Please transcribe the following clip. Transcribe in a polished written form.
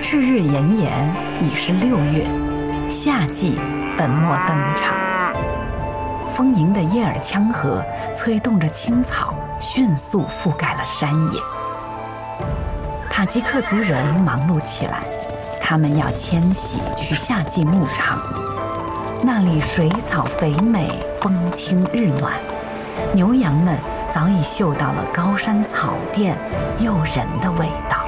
赤日炎炎，已是6月，夏季粉墨登场。丰盈的叶尔羌河催动着青草，迅速覆盖了山野。塔吉克族人忙碌起来，他们要迁徙去夏季牧场，那里水草肥美，风清日暖，牛羊们早已嗅到了高山草甸诱人的味道。